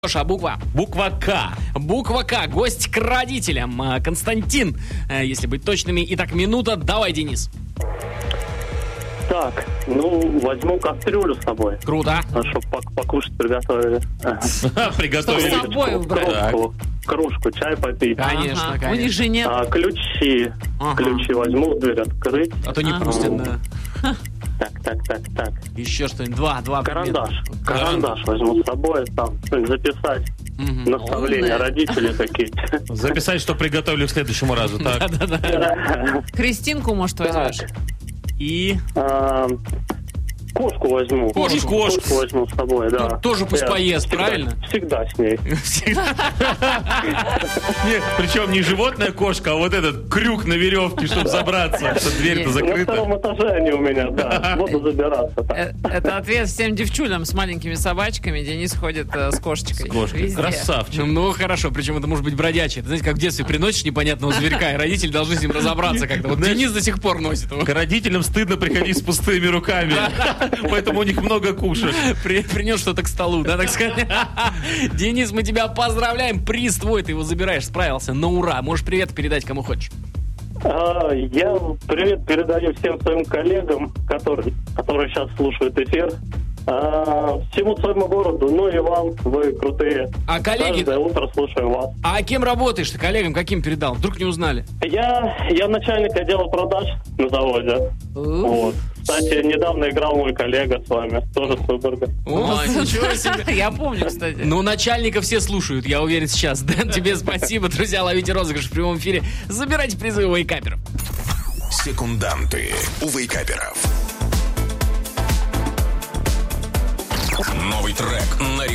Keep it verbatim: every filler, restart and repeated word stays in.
А буква? Буква К. Буква К. Гость к родителям. Константин, если быть точными. Итак, минута. Давай, Денис. Так, ну, возьму кастрюлю с собой. Круто. Чтобы покушать приготовили. Приготовили. С собой убрать. Кружку, кружку, чай попить. Конечно, Ага. У конечно. них же нет. А, ключи. Ага. Ключи возьму, дверь открыть. А то не Ага. пустят, да. Так, так, так, так. Еще что-нибудь. Два, два. Карандаш. предмета. Карандаш возьму с собой, там, записать Мгм. наставления Умная. родителей такие. Записать, что приготовили к следующему разу. Так. Да-да-да. Кристинку, может, возьмешь? Так, И а, кошку возьму. Кошку. Кошку возьму с собой, да. Ну, тоже пусть Я поест, всегда- правильно? Всегда с ней. Не, причем не животная кошка, а вот этот крюк на веревке, чтобы забраться, чтобы дверь-то Есть. На закрыта. втором этаже они у меня, да. Буду забираться. так. Э, Это ответ всем девчулям с маленькими собачками. Денис ходит э, с кошечкой. Кошка. Везде. Красавчик. Ну, ну, хорошо, причем это может быть бродячий. Ты знаете, как в детстве приносишь непонятного зверька, и родители должны с ним разобраться как-то. Вот Знаешь, Денис до сих пор носит его. К родителям стыдно приходить с пустыми руками, поэтому у них много кушать. При- принес что-то к столу, да, так сказать. Денис, мы тебя поздравляем. Приз твой, ты его забираешь, справился на ура. Можешь привет передать кому хочешь. А, Я привет передаю всем своим коллегам, которые, которые сейчас слушают эфир. А, Всему своему городу, ну и вам, вы крутые. А коллеги... Каждое утро слушаю вас. А кем работаешь ты? Коллегам каким передал? Вдруг не узнали? Я, я начальник отдела продаж на заводе. Вот. Кстати, недавно играл мой коллега с вами, тоже с Выборга. О, ничего себе. Я помню, кстати. Ну, начальника все слушают, я уверен, сейчас. Дэн, тебе спасибо. Друзья, ловите розыгрыш в прямом эфире. Забирайте призы у вейкаперов. Секунданты у вейкаперов. Новый трек на